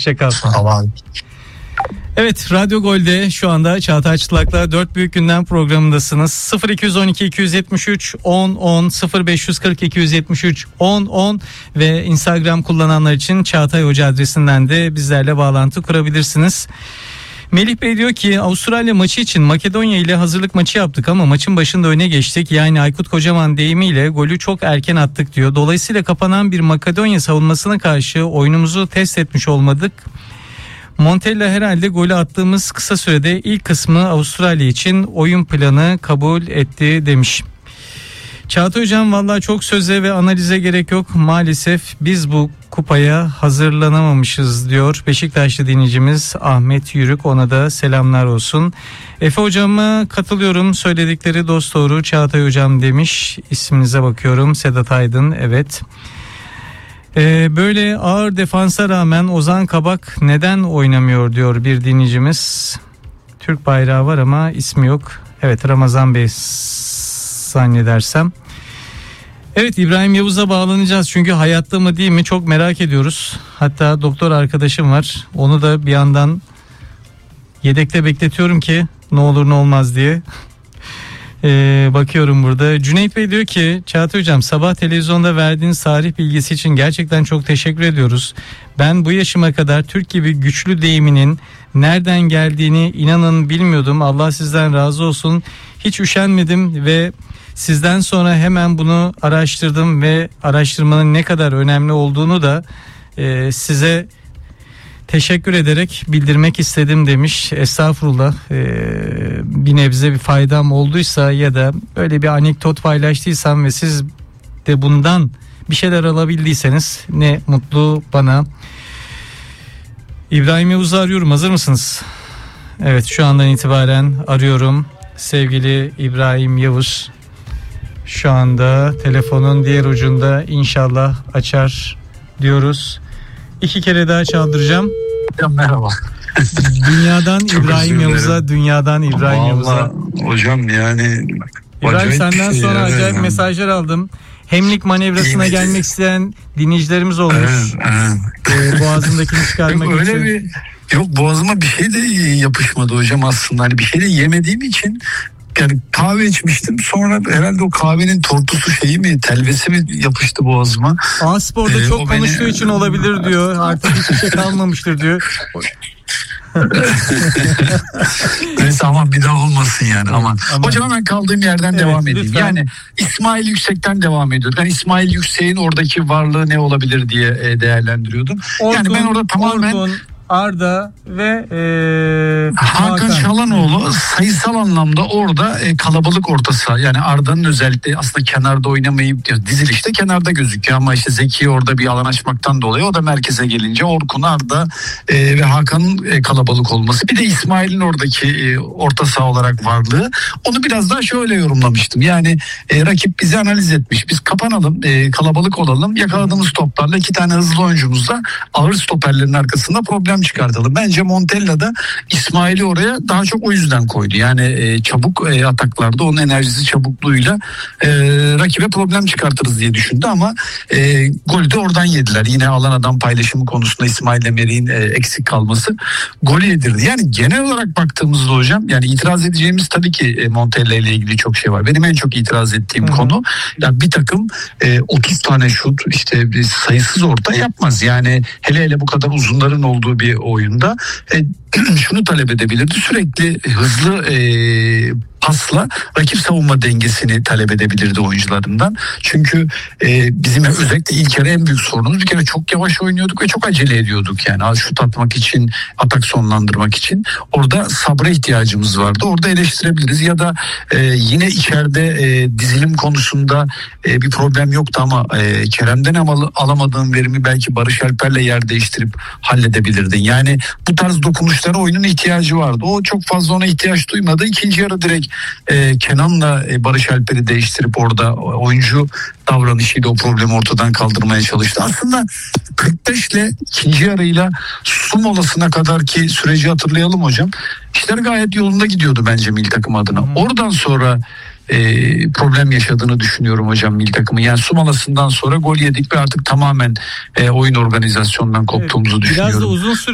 Hoşçakal. Tamam. Evet, Radyo Gol'de şu anda Çağatay Çıtlak'la 4 Büyük Gündem programındasınız. 0212 273 10 10 0540 273 10 10 ve Instagram kullananlar için Çağatay Hoca adresinden de bizlerle bağlantı kurabilirsiniz. Melih Bey diyor ki Avustralya maçı için Makedonya ile hazırlık maçı yaptık ama maçın başında öne geçtik. Yani Aykut Kocaman deyimiyle golü çok erken attık diyor. Dolayısıyla kapanan bir Makedonya savunmasına karşı oyunumuzu test etmiş olmadık. Montella herhalde golü attığımız kısa sürede ilk kısmı Avustralya için oyun planı kabul etti demiş. Çağatay Hocam vallahi çok söze ve analize gerek yok. Maalesef biz bu kupaya hazırlanamamışız diyor Beşiktaşlı dinleyicimiz Ahmet Yürük. Ona da selamlar olsun. Efe Hocam'a katılıyorum. Söyledikleri dosdoğru Çağatay Hocam demiş. İsminize bakıyorum. Sedat Aydın, evet. Böyle ağır defansa rağmen Ozan Kabak neden oynamıyor diyor bir dinleyicimiz. Türk bayrağı var ama ismi yok. Evet, Ramazan Bey zannedersem. Evet, İbrahim Yavuz'a bağlanacağız çünkü hayatta mı değil mi çok merak ediyoruz. Hatta doktor arkadaşım var, onu da bir yandan yedekte bekletiyorum ki ne olur ne olmaz diye. Bakıyorum burada. Cüneyt Bey diyor ki Çağatay Hocam sabah televizyonda verdiğiniz tarih bilgisi için gerçekten çok teşekkür ediyoruz. Ben bu yaşıma kadar Türk gibi güçlü deyiminin nereden geldiğini inanın bilmiyordum. Allah sizden razı olsun. Hiç üşenmedim ve sizden sonra hemen bunu araştırdım ve araştırmanın ne kadar önemli olduğunu da size teşekkür ederek bildirmek istedim demiş. Estağfurullah, bir nebze bir faydam olduysa ya da öyle bir anekdot paylaştıysam ve siz de bundan bir şeyler alabildiyseniz ne mutlu bana. İbrahim Yavuz'u arıyorum, hazır mısınız? Evet, şu andan itibaren arıyorum. Sevgili İbrahim Yavuz şu anda telefonun diğer ucunda, inşallah açar diyoruz. 2 kere daha çaldıracağım. Ya, merhaba. Dünyadan İbrahim Yavuz'a, dünyadan İbrahim Yavuz'a. Hocam yani İbrahim senden sonra acayip mesajlar aldım. Hemlik manevrasına gelmek isteyen dinleyicilerimiz olmuş. Evet. Boğazındakini çıkarmak öyle için. Bir yok, boğazıma bir şey de yapışmadı hocam aslında. Hani bir şey de yemediğim için, yani kahve içmiştim. Sonra herhalde o kahvenin tortusu şeyi mi, telvesi mi yapıştı boğazıma. A-Spor'da çok konuştuğu için olabilir diyor. Artık hiçbir şey kalmamıştır diyor. Neyse, aman bir daha olmasın yani, aman. Hocam hemen kaldığım yerden devam edeyim. Lütfen. Yani İsmail Yüksek'ten devam ediyordum. Ben İsmail Yüksek'in oradaki varlığı ne olabilir diye değerlendiriyordum. Yani ben orada tamamen Arda ve Hakan Çalhanoğlu sayısal anlamda orada kalabalık orta saha. Yani Arda'nın özellikle aslında kenarda oynamayıp diyor, dizilişte kenarda gözüküyor ama işte Zeki orada bir alan açmaktan dolayı o da merkeze gelince Orkun, Arda ve Hakan'ın kalabalık olması. Bir de İsmail'in oradaki orta saha olarak varlığı. Onu biraz daha şöyle yorumlamıştım. Yani rakip bizi analiz etmiş. Biz kapanalım, kalabalık olalım. Yakaladığımız toplarla 2 tane hızlı oyuncumuzla ağır stoperlerin arkasında problem çıkartalım. Bence Montella da İsmail'i oraya daha çok o yüzden koydu. Yani çabuk ataklarda onun enerjisi, çabukluğuyla rakibe problem çıkartırız diye düşündü ama golü de oradan yediler. Yine alan adam paylaşımı konusunda İsmail Emery'in eksik kalması golü yedirdi. Yani genel olarak baktığımızda hocam, yani itiraz edeceğimiz tabii ki Montella ile ilgili çok şey var. Benim en çok itiraz ettiğim konu, ya bir takım 30 tane şut, işte sayısız orta yapmaz. Yani hele bu kadar uzunların olduğu bir oyunda şunu talep edebilirdi. Sürekli hızlı pasla rakip savunma dengesini talep edebilirdi oyuncularından. Çünkü bizim özellikle ilk yarı en büyük sorunumuz, bir kere çok yavaş oynuyorduk ve çok acele ediyorduk. Yani şut atmak için, atak sonlandırmak için orada sabra ihtiyacımız vardı. Orada eleştirebiliriz ya da yine içeride dizilim konusunda bir problem yoktu ama Kerem'den alamadığın verimi belki Barış Alper'le yer değiştirip halledebilirdin. Yani bu tarz dokunuşlara oyunun ihtiyacı vardı. O çok fazla ona ihtiyaç duymadı. İkinci yarı direkt Kenan'la Barış Alper'i değiştirip orada oyuncu davranışıyla o problemi ortadan kaldırmaya çalıştı. Aslında 45 ile ikinci yarıyla su molasına kadar ki süreci hatırlayalım hocam. İşler gayet yolunda gidiyordu bence milli takım adına. Oradan sonra problem yaşadığını düşünüyorum hocam milli takımı. Yani su molasından sonra gol yedik ve artık tamamen oyun organizasyonundan koptuğumuzu düşünüyorum. Biraz da uzun süre